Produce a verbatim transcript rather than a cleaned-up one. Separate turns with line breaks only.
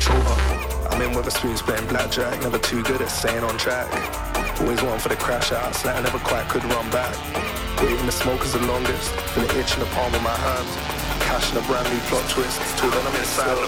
controller. I'm in with a spoons playing blackjack, never too good at staying on track. Always one for the crash out, like I never quite could run back. Waving the smoke is the longest, feel the itch in the palm of my hand. Cash in a brand new plot twist, till then I'm inside.